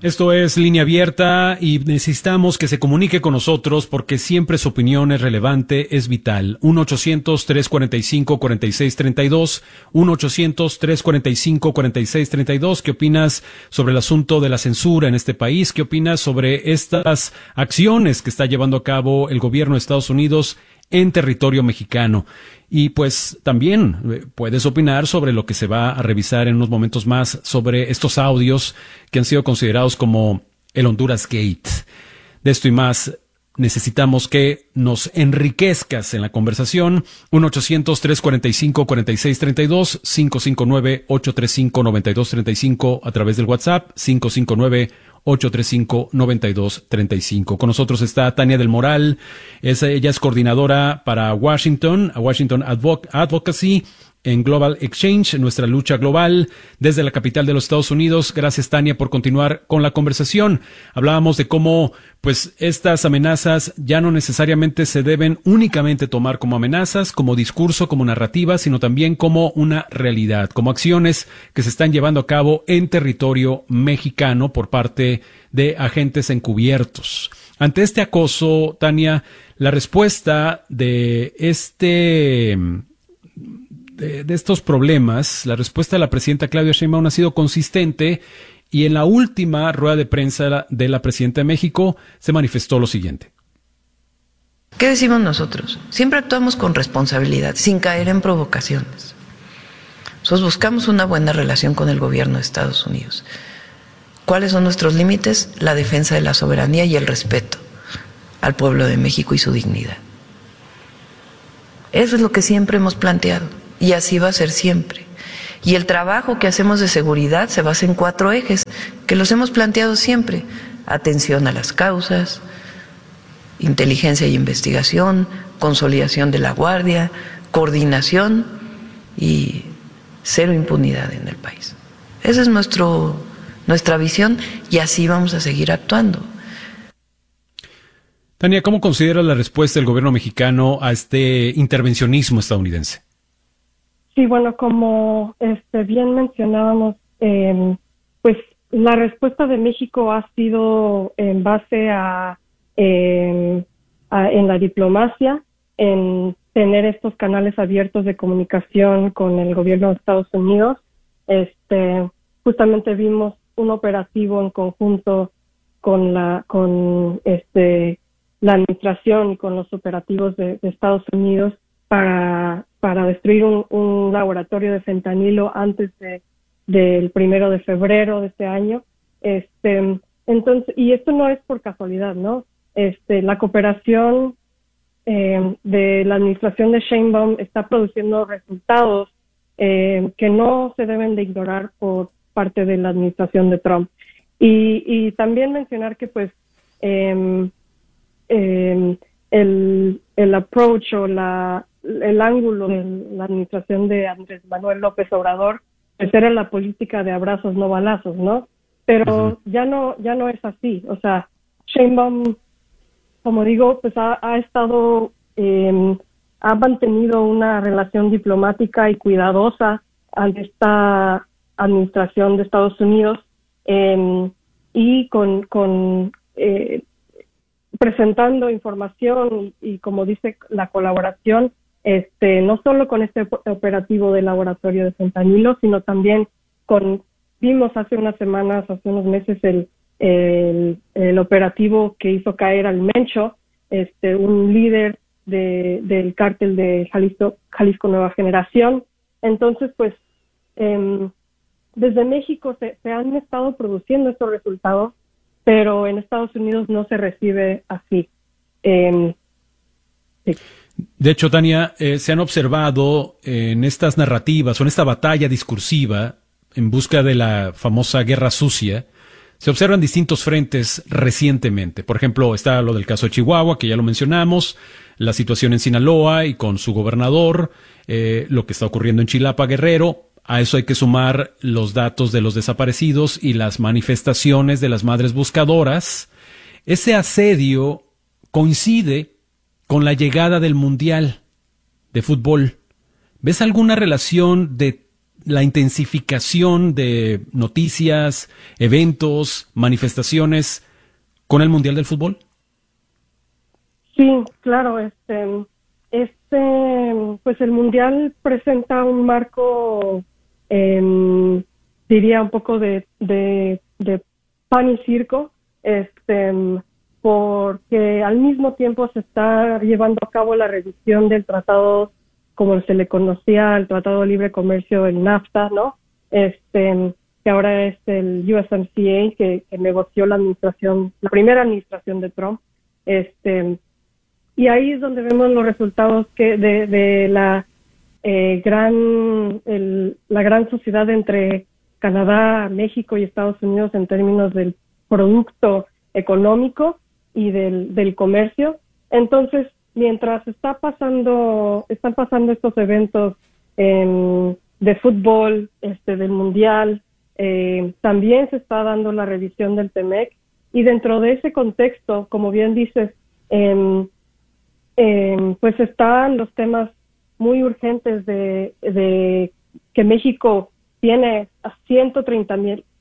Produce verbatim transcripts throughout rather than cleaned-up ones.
Esto es Línea Abierta y necesitamos que se comunique con nosotros porque siempre su opinión es relevante, es vital. uno ochocientos, tres cuarenta y cinco, cuarenta y seis treinta y dos, uno ochocientos, tres cuarenta y cinco, cuarenta y seis treinta y dos. ¿Qué opinas sobre el asunto de la censura en este país? ¿Qué opinas sobre estas acciones que está llevando a cabo el gobierno de Estados Unidos en territorio mexicano? Y pues también puedes opinar sobre lo que se va a revisar en unos momentos más sobre estos audios que han sido considerados como el Honduras Gate. De esto y más necesitamos que nos enriquezcas en la conversación. uno ochocientos, tres cuarenta y cinco, cuarenta y seis treinta y dos, cinco cinco nueve, ocho tres cinco, nueve dos tres cinco a través del WhatsApp, cinco cinco nueve, ocho tres cinco, nueve dos tres cinco. Con nosotros está Tania del Moral. Es, ella es coordinadora para Washington, a Washington Advoc- Advocacy en Global Exchange, nuestra lucha global desde la capital de los Estados Unidos. Gracias, Tania, por continuar con la conversación. Hablábamos de cómo, pues, estas amenazas ya no necesariamente se deben únicamente tomar como amenazas, como discurso, como narrativa, sino también como una realidad, como acciones que se están llevando a cabo en territorio mexicano por parte de agentes encubiertos. Ante este acoso, Tania, la respuesta de este... De, de estos problemas, la respuesta de la presidenta Claudia Sheinbaum ha sido consistente y en la última rueda de prensa de la presidenta de México se manifestó lo siguiente. ¿Qué decimos nosotros? Siempre actuamos con responsabilidad, sin caer en provocaciones. Nosotros buscamos una buena relación con el gobierno de Estados Unidos. ¿Cuáles son nuestros límites? La defensa de la soberanía y el respeto al pueblo de México y su dignidad. Eso es lo que siempre hemos planteado. Y así va a ser siempre. Y el trabajo que hacemos de seguridad se basa en cuatro ejes, que los hemos planteado siempre. Atención a las causas, inteligencia y investigación, consolidación de la guardia, coordinación y cero impunidad en el país. Esa es nuestro, nuestra visión y así vamos a seguir actuando. Tania, ¿cómo consideras la respuesta del gobierno mexicano a este intervencionismo estadounidense? Sí, bueno, como este, bien mencionábamos, eh, pues la respuesta de México ha sido en base a, eh, a en la diplomacia, en tener estos canales abiertos de comunicación con el gobierno de Estados Unidos. Este, justamente vimos un operativo en conjunto con la con este la administración y con los operativos de, de Estados Unidos para para destruir un, un laboratorio de fentanilo antes de del primero de febrero de este año. Este, entonces, y esto no es por casualidad, ¿no? Este, la cooperación eh, de la administración de Sheinbaum está produciendo resultados eh, que no se deben de ignorar por parte de la administración de Trump. Y, y también mencionar que, pues, eh, eh, el, el approach o la el ángulo de la administración de Andrés Manuel López Obrador pues era la política de abrazos no balazos, ¿no? Pero uh-huh. ya no ya no es así. O sea, Sheinbaum, como digo, pues ha, ha estado eh, ha mantenido una relación diplomática y cuidadosa ante esta administración de Estados Unidos eh, y con con eh, presentando información y, y como dice la colaboración. Este, no solo con este operativo de laboratorio de fentanilo, sino también con, vimos hace unas semanas, hace unos meses, el, el, el operativo que hizo caer al Mencho, este, un líder de, del cártel de Jalisco, Jalisco Nueva Generación. Entonces, pues, eh, desde México se, se han estado produciendo estos resultados, pero en Estados Unidos no se recibe así. Eh, sí. De hecho, Tania, eh, se han observado en estas narrativas o en esta batalla discursiva en busca de la famosa guerra sucia, se observan distintos frentes recientemente. Por ejemplo, está lo del caso de Chihuahua, que ya lo mencionamos, la situación en Sinaloa y con su gobernador, eh, lo que está ocurriendo en Chilapa, Guerrero. A eso hay que sumar los datos de los desaparecidos y las manifestaciones de las madres buscadoras. Ese asedio coincide con la llegada del Mundial de Fútbol. ¿Ves alguna relación de la intensificación de noticias, eventos, manifestaciones con el Mundial del Fútbol? Sí, claro, este, este, pues el Mundial presenta un marco, eh, diría un poco de, de, de pan y circo, este, porque al mismo tiempo se está llevando a cabo la revisión del tratado, como se le conocía, el Tratado de Libre Comercio, el NAFTA, ¿no? Este, que ahora es el U S M C A, que, que negoció la administración, la primera administración de Trump, este. Y ahí es donde vemos los resultados que de, de la eh, gran el, la gran sociedad entre Canadá, México y Estados Unidos en términos del producto económico y del, del comercio. Entonces, mientras está pasando están pasando estos eventos eh, de fútbol, este del mundial, eh, también se está dando la revisión del T M E C, y dentro de ese contexto, como bien dices, eh, Eh, pues están los temas muy urgentes de, de que México tiene a ciento treinta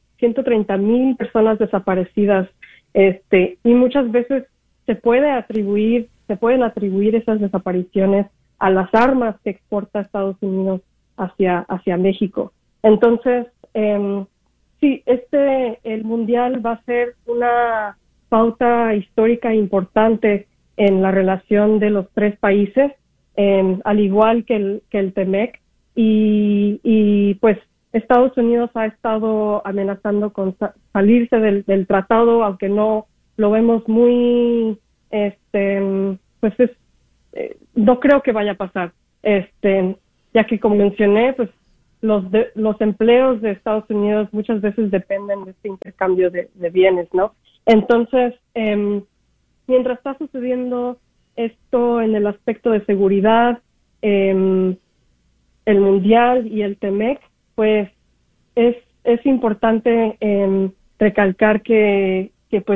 mil personas desaparecidas, este, y muchas veces se puede atribuir, se pueden atribuir esas desapariciones a las armas que exporta Estados Unidos hacia, hacia México. Entonces, eh, sí, este, el Mundial va a ser una pauta histórica importante en la relación de los tres países, eh, al igual que el, que el T M E C, y, y pues Estados Unidos ha estado amenazando con sa- salirse del, del tratado, aunque no lo vemos muy, este, pues es, eh, no creo que vaya a pasar, este, ya que como mencioné, pues los de, los empleos de Estados Unidos muchas veces dependen de este intercambio de, de bienes, ¿no? Entonces, eh, mientras está sucediendo esto en el aspecto de seguridad, eh, el Mundial y el T M E C, pues es es importante eh, recalcar que, que pues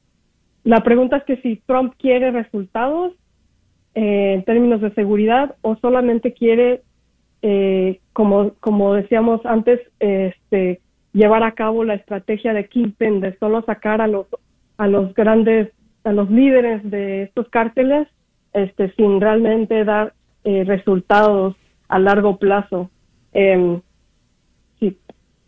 la pregunta es que si Trump quiere resultados eh, en términos de seguridad o solamente quiere, eh, como como decíamos antes, este llevar a cabo la estrategia de Kingpin, de solo sacar a los a los grandes a los líderes de estos cárteles, este, sin realmente dar eh, resultados a largo plazo. Eh, sí.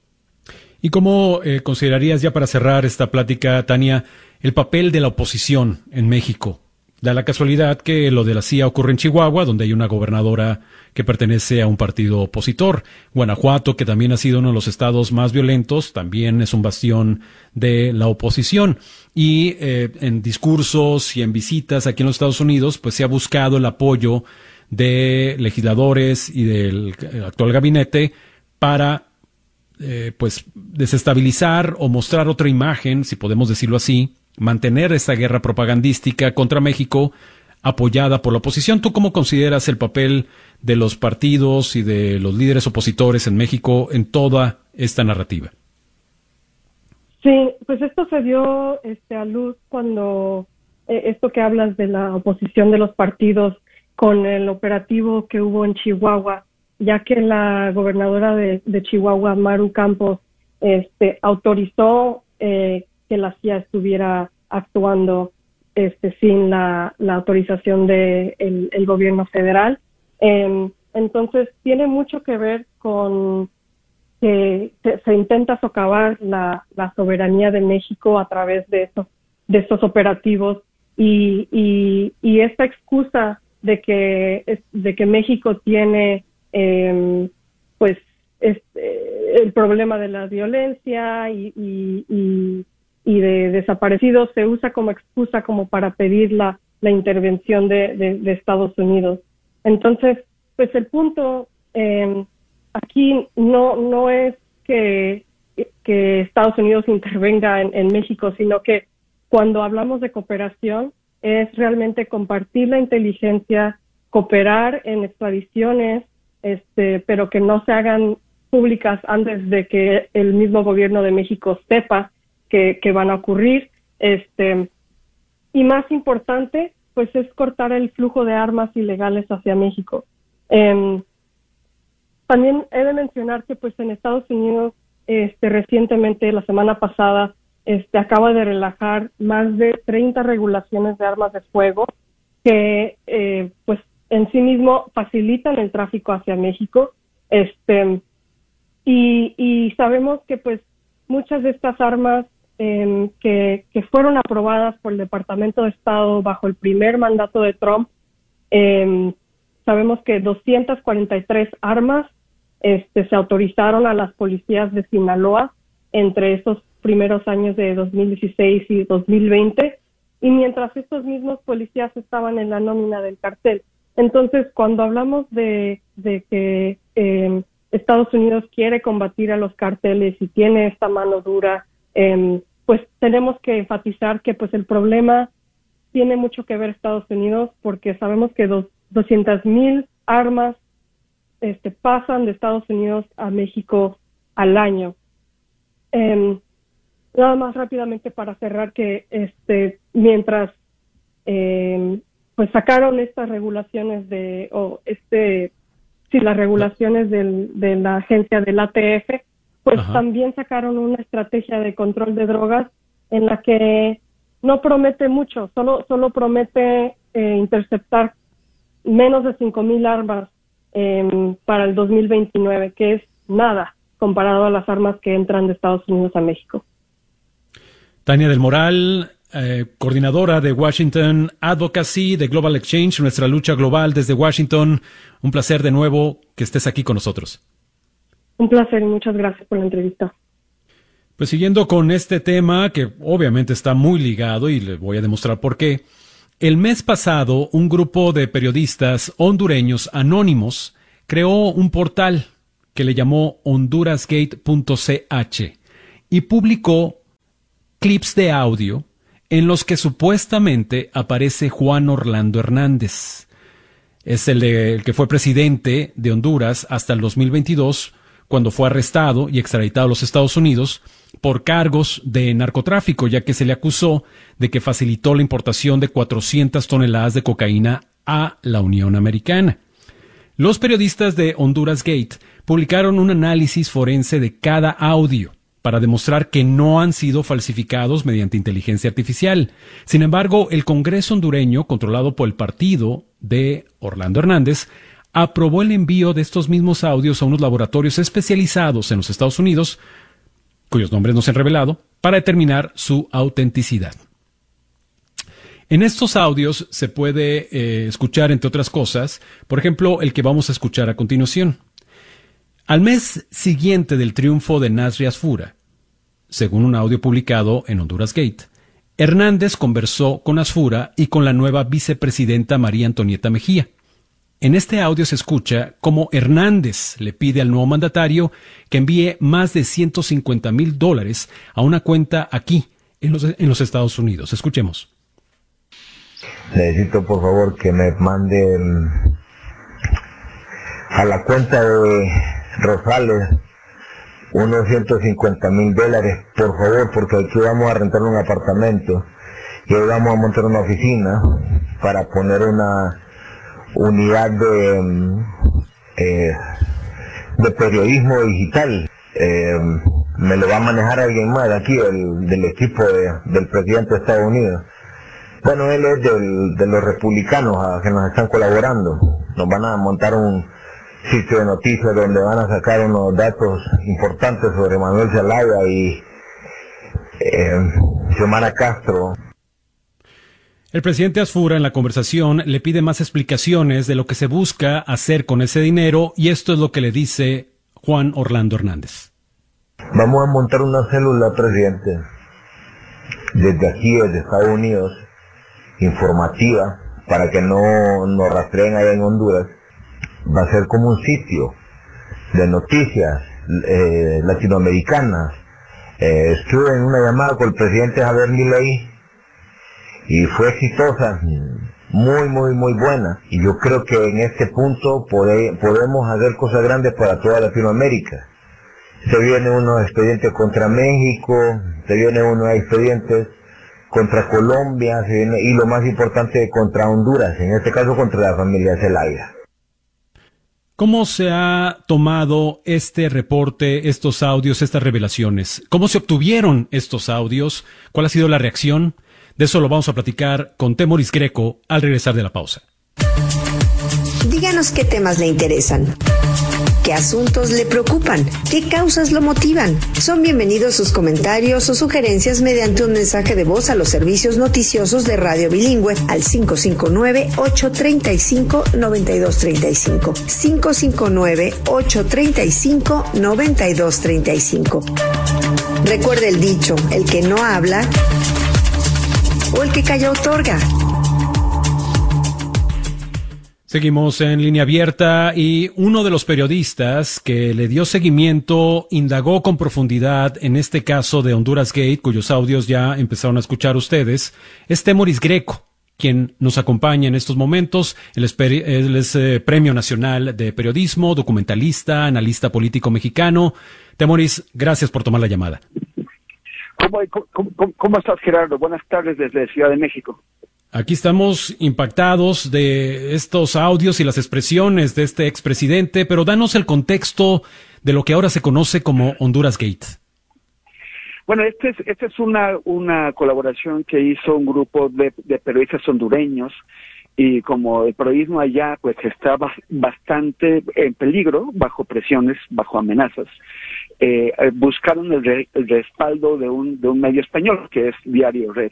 ¿Y cómo eh, considerarías, ya para cerrar esta plática, Tania, el papel de la oposición en México? Da la casualidad que lo de la C I A ocurre en Chihuahua, donde hay una gobernadora que pertenece a un partido opositor. Guanajuato, que también ha sido uno de los estados más violentos, también es un bastión de la oposición. Y eh, en discursos y en visitas aquí en los Estados Unidos, pues se ha buscado el apoyo de legisladores y del actual gabinete para eh, pues desestabilizar o mostrar otra imagen, si podemos decirlo así, mantener esta guerra propagandística contra México apoyada por la oposición. ¿Tú cómo consideras el papel de los partidos y de los líderes opositores en México en toda esta narrativa? Sí, pues esto se dio este, a luz cuando eh, esto que hablas de la oposición de los partidos con el operativo que hubo en Chihuahua, ya que la gobernadora de, de Chihuahua, Maru Campos, este, autorizó eh, que la C I A estuviera actuando este, sin la, la autorización del de el gobierno federal. Eh, entonces, tiene mucho que ver con que se, se intenta socavar la, la soberanía de México a través de estos, de estos operativos y, y, y esta excusa de que, de que México tiene eh, pues este, el problema de la violencia y, y, y y de desaparecidos se usa como excusa como para pedir la, la intervención de, de, de Estados Unidos. Entonces, pues el punto eh, aquí no no es que, que Estados Unidos intervenga en, en México, sino que cuando hablamos de cooperación es realmente compartir la inteligencia, cooperar en extradiciones, este, pero que no se hagan públicas antes de que el mismo gobierno de México sepa Que, que van a ocurrir, este, y más importante, pues es cortar el flujo de armas ilegales hacia México. Eh, también he de mencionar que pues en Estados Unidos este recientemente, la semana pasada, este acaba de relajar más de treinta regulaciones de armas de fuego que eh, pues en sí mismo facilitan el tráfico hacia México. Este y, y sabemos que pues muchas de estas armas eh, que, que fueron aprobadas por el Departamento de Estado bajo el primer mandato de Trump, eh, sabemos que doscientas cuarenta y tres armas este, se autorizaron a las policías de Sinaloa entre esos primeros años de dos mil dieciséis y dos mil veinte, y mientras estos mismos policías estaban en la nómina del cartel. Entonces, cuando hablamos de, de que eh, Estados Unidos quiere combatir a los carteles y tiene esta mano dura, eh, pues tenemos que enfatizar que pues el problema tiene mucho que ver Estados Unidos, porque sabemos que dos, doscientas mil armas este, pasan de Estados Unidos a México al año. Eh, nada más rápidamente para cerrar que este mientras eh, pues sacaron estas regulaciones de o este sí las regulaciones del, de la agencia del A T F, pues Ajá. también sacaron una estrategia de control de drogas en la que no promete mucho, solo solo promete eh, interceptar menos de cinco mil armas eh, para el dos mil veintinueve, que es nada comparado a las armas que entran de Estados Unidos a México. Tania del Moral, eh, coordinadora de Washington Advocacy de Global Exchange, nuestra lucha global desde Washington. Un placer de nuevo que estés aquí con nosotros. Un placer y muchas gracias por la entrevista. Pues siguiendo con este tema, que obviamente está muy ligado y le voy a demostrar por qué. El mes pasado, un grupo de periodistas hondureños anónimos creó un portal que le llamó hondurasgate punto c h y publicó clips de audio en los que supuestamente aparece Juan Orlando Hernández. Es el, de, el que fue presidente de Honduras hasta el dos mil veintidós, cuando fue arrestado y extraditado a los Estados Unidos por cargos de narcotráfico, ya que se le acusó de que facilitó la importación de cuatrocientas toneladas de cocaína a la Unión Americana. Los periodistas de Honduras Gate publicaron un análisis forense de cada audio para demostrar que no han sido falsificados mediante inteligencia artificial. Sin embargo, el Congreso hondureño, controlado por el partido de Orlando Hernández, aprobó el envío de estos mismos audios a unos laboratorios especializados en los Estados Unidos, cuyos nombres no se han revelado, para determinar su autenticidad. En estos audios se puede eh, escuchar, entre otras cosas, por ejemplo, el que vamos a escuchar a continuación. Al mes siguiente del triunfo de Nasri Asfura, según un audio publicado en Honduras Gate, Hernández conversó con Asfura y con la nueva vicepresidenta María Antonieta Mejía. En este audio se escucha cómo Hernández le pide al nuevo mandatario que envíe más de ciento cincuenta mil dólares a una cuenta aquí, en los, en los Estados Unidos. Escuchemos. Necesito, por favor, que me manden a la cuenta de Rosales unos ciento cincuenta mil dólares, por favor, porque aquí vamos a rentar un apartamento y hoy vamos a montar una oficina para poner una unidad de, eh, de periodismo digital. Eh, me lo va a manejar alguien más de aquí, el, del equipo de, del presidente de Estados Unidos. Bueno, él es del, de los republicanos a, que nos están colaborando. Nos van a montar un sitio de noticias donde van a sacar unos datos importantes sobre Manuel Zelaya y eh, Xiomara Castro. El presidente Asfura en la conversación le pide más explicaciones de lo que se busca hacer con ese dinero, y esto es lo que le dice Juan Orlando Hernández. Vamos a montar una célula, presidente, desde aquí, desde Estados Unidos, informativa, para que no nos rastreen allá en Honduras. Va a ser como un sitio de noticias eh, latinoamericanas. Eh, estuve en una llamada con el presidente Javier Milei y fue exitosa, muy, muy, muy buena. Y yo creo que en este punto pode, podemos hacer cosas grandes para toda Latinoamérica. Se vienen unos expedientes contra México, se vienen unos expedientes contra Colombia, se viene, y lo más importante, contra Honduras, en este caso contra la familia Zelaya. ¿Cómo se ha tomado este reporte, estos audios, estas revelaciones? ¿Cómo se obtuvieron estos audios? ¿Cuál ha sido la reacción? De eso lo vamos a platicar con Temoris Greco al regresar de la pausa. Díganos qué temas le interesan, qué asuntos le preocupan, qué causas lo motivan. Son bienvenidos sus comentarios o sugerencias mediante un mensaje de voz a los servicios noticiosos de Radio Bilingüe al cinco cinco nueve, ocho tres cinco, nueve dos tres cinco. cinco cinco nueve, ocho tres cinco, nueve dos tres cinco. Recuerde el dicho, el que no habla o el que calla otorga. Seguimos en Línea Abierta y uno de los periodistas que le dio seguimiento indagó con profundidad en este caso de Honduras Gate, cuyos audios ya empezaron a escuchar ustedes, es Temoris Greco, quien nos acompaña en estos momentos. Él es, él es eh, Premio Nacional de Periodismo, documentalista, analista político mexicano. Temoris, gracias por tomar la llamada. ¿Cómo, cómo, cómo, cómo estás, Gerardo? Buenas tardes desde Ciudad de México. Aquí estamos impactados de estos audios y las expresiones de este expresidente, pero danos el contexto de lo que ahora se conoce como Honduras Gate. Bueno, esta es, este es una, una colaboración que hizo un grupo de, de periodistas hondureños, y como el periodismo allá pues está bastante en peligro, bajo presiones, bajo amenazas, eh, buscaron el, re, el respaldo de un, de un medio español que es Diario Red.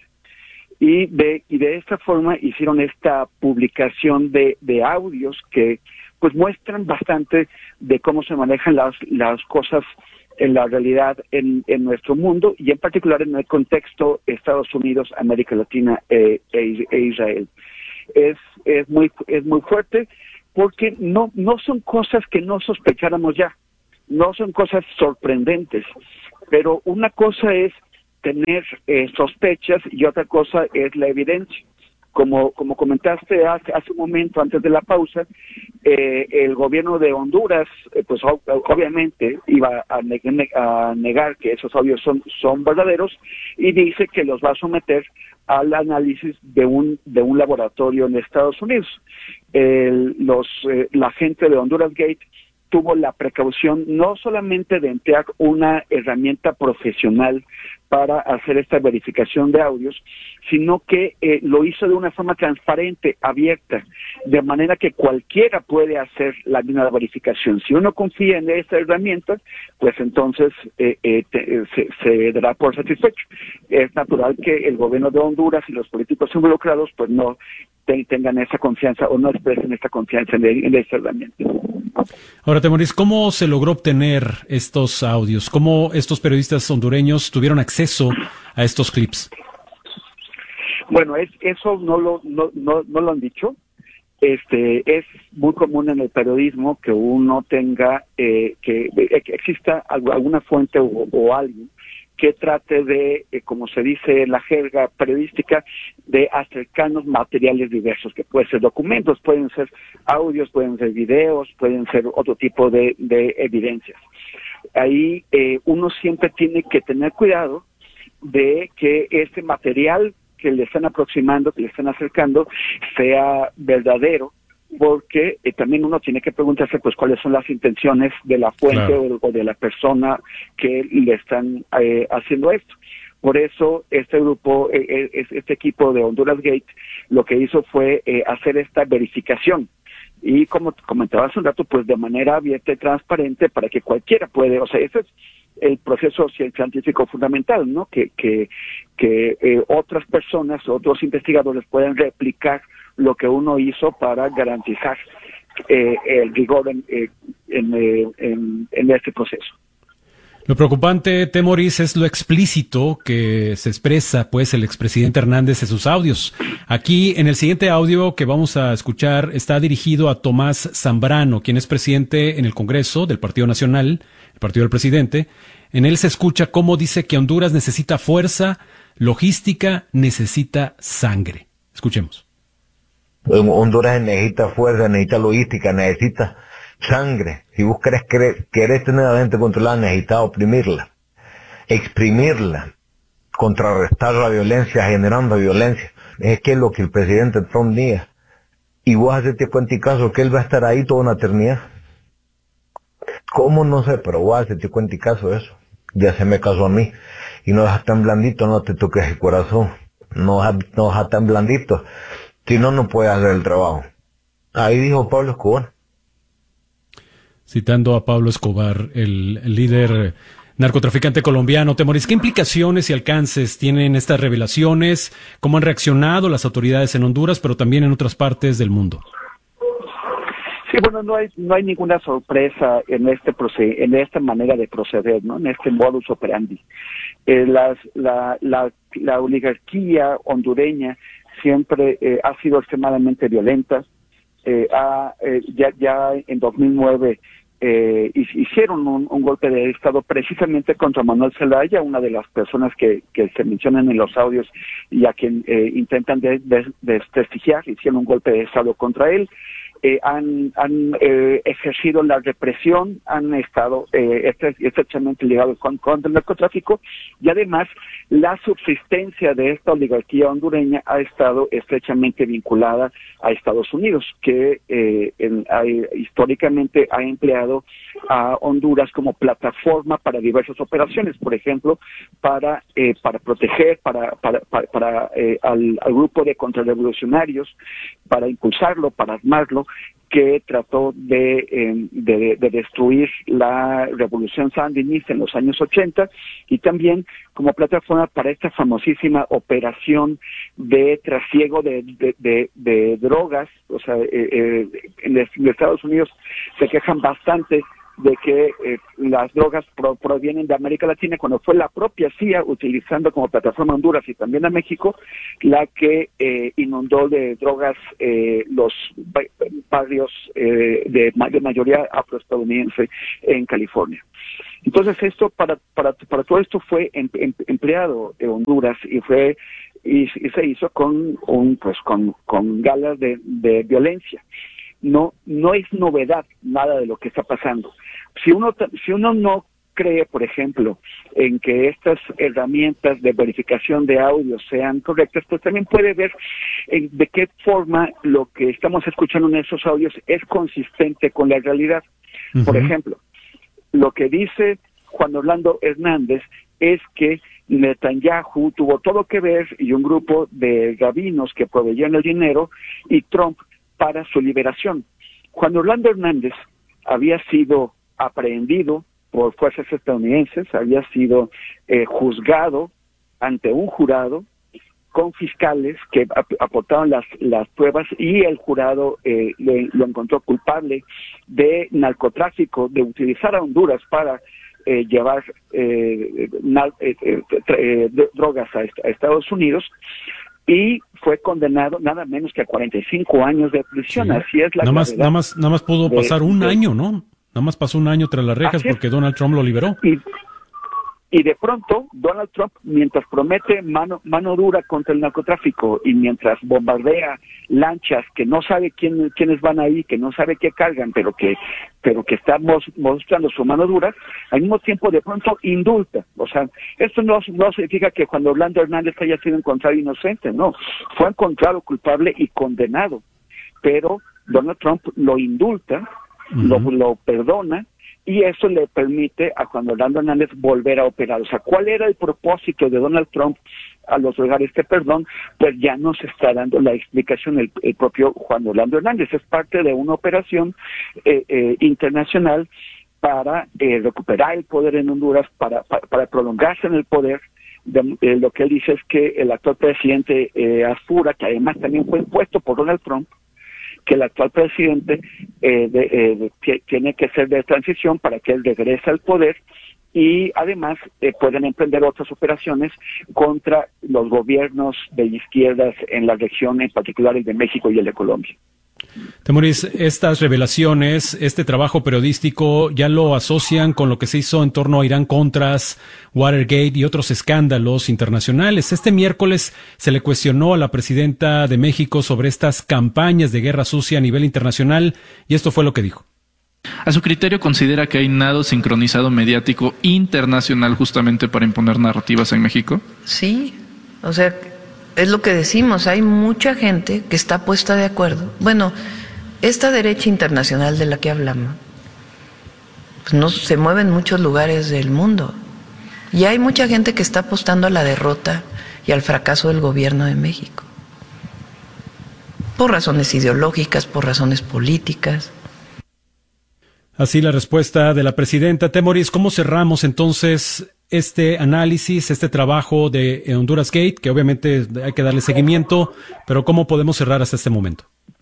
Y de, y de esta forma hicieron esta publicación de, de audios que pues muestran bastante de cómo se manejan las, las cosas en la realidad en, en nuestro mundo, y en particular en el contexto Estados Unidos, América Latina e, e, e Israel. Es, es muy, es muy fuerte porque no, no son cosas que no sospecháramos ya, no son cosas sorprendentes, pero una cosa es tener eh, sospechas y otra cosa es la evidencia. Como, como comentaste hace, hace un momento antes de la pausa, eh, el gobierno de Honduras, eh, pues ob obviamente iba a, ne a negar que esos audios son, son verdaderos, y dice que los va a someter al análisis de un, de un laboratorio en Estados Unidos. El, los, eh, la gente de Honduras Gate tuvo la precaución no solamente de emplear una herramienta profesional para hacer esta verificación de audios, sino que eh, lo hizo de una forma transparente, abierta, de manera que cualquiera puede hacer la misma verificación. Si uno confía en esta herramienta, pues entonces eh, eh, te, se, se dará por satisfecho. Es natural que el gobierno de Honduras y los políticos involucrados pues no tengan esa confianza o no expresen esta confianza en, el, en esta herramienta. Ahora, Temoris, ¿cómo se logró obtener estos audios? ¿Cómo estos periodistas hondureños tuvieron acceso a estos clips? Bueno, es, eso no lo, no, no, no lo han dicho. Este, es muy común en el periodismo que uno tenga, eh, que, que exista alguna fuente o, o alguien que trate de, eh, como se dice en la jerga periodística, de acercarnos materiales diversos, que pueden ser documentos, pueden ser audios, pueden ser videos, pueden ser otro tipo de, de evidencias. Ahí eh, uno siempre tiene que tener cuidado de que este material que le están aproximando, que le están acercando, sea verdadero, porque eh, también uno tiene que preguntarse pues cuáles son las intenciones de la fuente, claro, o, o de la persona que le están eh, haciendo esto. Por eso este grupo, eh, este equipo de Honduras Gate, lo que hizo fue eh, hacer esta verificación. Y como comentaba hace un rato, pues de manera abierta y transparente para que cualquiera puede, o sea, ese es el proceso científico fundamental, ¿no? Que, que, que eh, otras personas, otros investigadores puedan replicar lo que uno hizo para garantizar eh, el rigor en, eh, en, eh, en, en este proceso. Lo preocupante, Temoris, es lo explícito que se expresa, pues, el expresidente Hernández en sus audios. Aquí, en el siguiente audio que vamos a escuchar, está dirigido a Tomás Zambrano, quien es presidente en el Congreso del Partido Nacional, el partido del presidente. En él se escucha cómo dice que Honduras necesita fuerza, logística, necesita sangre. Escuchemos. Honduras necesita fuerza, necesita logística, necesita sangre. Si vos querés, querés, querés tener a la gente controlada, necesitas oprimirla, exprimirla, contrarrestar la violencia, generando violencia. Es que es lo que el presidente Trump diga. Y vos hacete cuenta y caso que él va a estar ahí toda una eternidad. ¿Cómo? No sé, pero guau, se te cuenta y caso eso. Ya se me casó a mí. Y no dejas tan blandito, no te toques el corazón. No dejas, no dejas tan blandito. Si no, no puedes hacer el trabajo. Ahí dijo Pablo Escobar. Citando a Pablo Escobar, el, el líder narcotraficante colombiano. Temoris, ¿qué implicaciones y alcances tienen estas revelaciones? ¿Cómo han reaccionado las autoridades en Honduras, pero también en otras partes del mundo? Sí, bueno, no hay no hay ninguna sorpresa en este proced en esta manera de proceder, ¿no? En este modus operandi. Eh, las, la, la, la oligarquía hondureña siempre eh, ha sido extremadamente violenta. Eh, ha, eh, ya, ya en dos mil nueve eh, hicieron un, un golpe de Estado precisamente contra Manuel Zelaya, una de las personas que, que se mencionan en los audios y a quien eh, intentan de, de, desprestigiar. Hicieron un golpe de Estado contra él. Eh, han, han eh, ejercido la represión, han estado eh, estrechamente ligados con, con el narcotráfico, y además la subsistencia de esta oligarquía hondureña ha estado estrechamente vinculada a Estados Unidos, que eh, en, hay, históricamente ha empleado a Honduras como plataforma para diversas operaciones, por ejemplo, para eh, para proteger para para para, para eh, al, al grupo de contrarrevolucionarios, para impulsarlo, para armarlo, que trató de, eh, de, de destruir la revolución sandinista en los años ochenta, y también como plataforma para esta famosísima operación de trasiego de, de, de, de drogas. O sea, eh, eh, en, en Estados Unidos se quejan bastante de que eh, las drogas pro, provienen de América Latina, cuando fue la propia C I A, utilizando como plataforma Honduras y también a México, la que eh, inundó de drogas eh, los barrios eh, de, de mayoría afroestadounidense en California. Entonces esto para para para todo esto fue em, em, empleado en Honduras y fue y, y se hizo con un pues con con galas de, de violencia. No no es novedad nada de lo que está pasando. Si uno si uno no cree, por ejemplo, en que estas herramientas de verificación de audio sean correctas, pues también puede ver en de qué forma lo que estamos escuchando en esos audios es consistente con la realidad. Uh-huh. Por ejemplo, lo que dice Juan Orlando Hernández es que Netanyahu tuvo todo que ver, y un grupo de rabinos que proveían el dinero, y Trump, para su liberación. Juan Orlando Hernández había sido aprehendido por fuerzas estadounidenses, había sido eh, juzgado ante un jurado con fiscales que ap aportaron las, las pruebas, y el jurado eh, le, lo encontró culpable de narcotráfico, de utilizar a Honduras para eh, llevar eh, na, eh, eh, eh, drogas a, a Estados Unidos, y fue condenado nada menos que a cuarenta y cinco años de prisión. Sí. Así es la nada más, nada más, nada más pudo de, pasar un de, año, ¿no? Nada más pasó un año tras las rejas porque Donald Trump lo liberó. Y, y de pronto, Donald Trump, mientras promete mano, mano dura contra el narcotráfico, y mientras bombardea lanchas que no sabe quién, quiénes van ahí, que no sabe qué cargan, pero que pero que estamos mostrando su mano dura, al mismo tiempo de pronto indulta. O sea, esto no, no significa que Juan Orlando Hernández haya sido encontrado inocente, no, fue encontrado culpable y condenado, pero Donald Trump lo indulta, uh-huh. lo, lo perdona, y eso le permite a Juan Orlando Hernández volver a operar. O sea, ¿cuál era el propósito de Donald Trump al otorgar este perdón? Pues ya nos está dando la explicación el, el propio Juan Orlando Hernández. Es parte de una operación eh, eh, internacional para eh, recuperar el poder en Honduras, para, para, para prolongarse en el poder. De, eh, lo que él dice es que el actual presidente eh, asegura, que además también fue impuesto por Donald Trump, que el actual presidente eh, de, eh, de, tiene que ser de transición para que él regrese al poder, y además eh, pueden emprender otras operaciones contra los gobiernos de izquierdas en la región, en particular el de México y el de Colombia. Temoris, estas revelaciones, este trabajo periodístico, ya lo asocian con lo que se hizo en torno a Irán Contras, Watergate y otros escándalos internacionales. Este miércoles se le cuestionó a la presidenta de México sobre estas campañas de guerra sucia a nivel internacional, y esto fue lo que dijo. A su criterio, ¿considera que hay nado sincronizado mediático internacional justamente para imponer narrativas en México? Sí, o sea, es lo que decimos, hay mucha gente que está puesta de acuerdo. Bueno, esta derecha internacional de la que hablamos pues no se mueve en muchos lugares del mundo. Y hay mucha gente que está apostando a la derrota y al fracaso del gobierno de México. Por razones ideológicas, por razones políticas. Así la respuesta de la presidenta. Temoris, ¿cómo cerramos entonces este análisis, este trabajo de Honduras Gate, que obviamente hay que darle seguimiento, pero cómo podemos cerrar hasta este momento?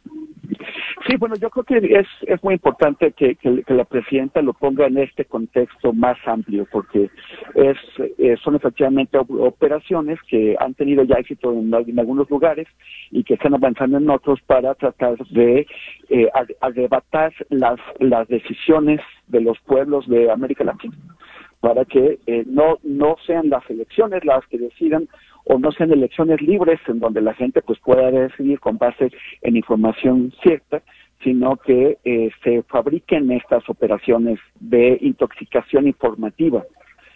Sí, bueno, yo creo que es, es muy importante que, que, que la presidenta lo ponga en este contexto más amplio, porque es, eh, son efectivamente operaciones que han tenido ya éxito en, en algunos lugares y que están avanzando en otros para tratar de eh, arrebatar las, las decisiones de los pueblos de América Latina, para que eh, no, no sean las elecciones las que decidan, o no sean elecciones libres en donde la gente pues pueda decidir con base en información cierta, sino que eh, se fabriquen estas operaciones de intoxicación informativa,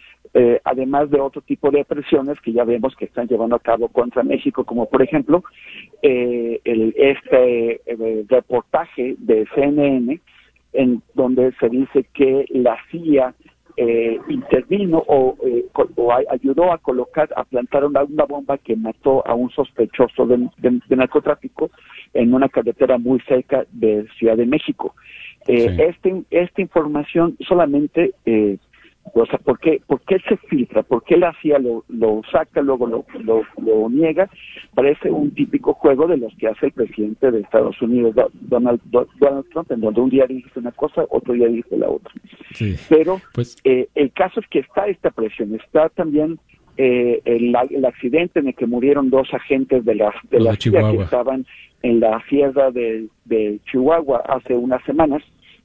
eh, además de otro tipo de presiones que ya vemos que están llevando a cabo contra México, como por ejemplo eh, el, este eh, reportaje de C N N en donde se dice que la C I A Eh, intervino o, eh, o a, ayudó a colocar, a plantar una, una bomba que mató a un sospechoso de, de, de narcotráfico en una carretera muy cerca de Ciudad de México. Eh, sí. este, esta información solamente, eh, o sea, ¿por qué, ¿por qué se filtra? ¿Por qué la C I A lo, lo saca, luego lo, lo, lo niega? Parece un típico juego de los que hace el presidente de Estados Unidos, Donald, Donald Trump, en donde un día dice una cosa, otro día dice la otra. Sí. Pero pues, eh, el caso es que está esta presión, está también eh, el, el accidente en el que murieron dos agentes de la, de la C I A que estaban en la sierra de, de Chihuahua hace unas semanas,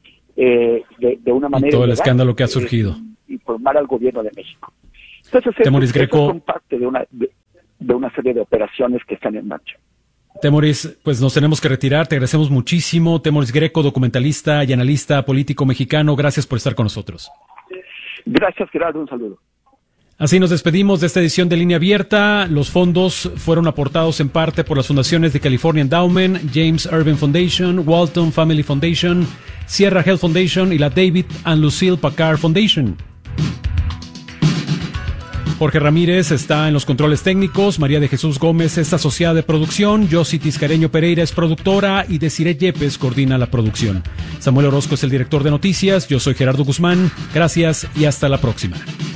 eh, de, de una manera... Y todo el ilegal, escándalo que ha surgido. Eh, informar al gobierno de México. Entonces, Temoris eso, Greco, eso son parte de una, de, de una serie de operaciones que están en marcha. Temoris, pues nos tenemos que retirar. Te agradecemos muchísimo. Temoris Greco, documentalista y analista político mexicano. Gracias por estar con nosotros. Gracias, Gerardo. Un saludo. Así nos despedimos de esta edición de Línea Abierta. Los fondos fueron aportados en parte por las fundaciones de California Endowment, James Irving Foundation, Walton Family Foundation, Sierra Health Foundation y la David and Lucille Packard Foundation. Jorge Ramírez está en los controles técnicos, María de Jesús Gómez es asociada de producción, Yossi Tiscareño Pereira es productora y Desiree Yepes coordina la producción. Samuel Orozco es el director de noticias, yo soy Gerardo Guzmán, gracias y hasta la próxima.